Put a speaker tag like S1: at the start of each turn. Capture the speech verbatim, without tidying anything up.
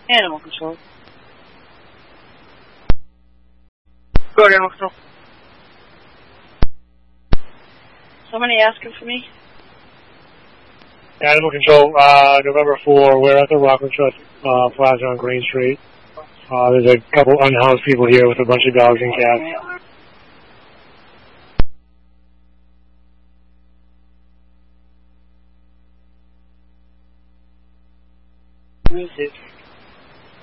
S1: Animal control. Go to animal control. Somebody asking for me?
S2: Animal control, uh, November four, we're at the Rockland Trust uh, Plaza on Green Street. Uh, there's a couple unhoused people here with a bunch of dogs and cats.
S1: Where is it?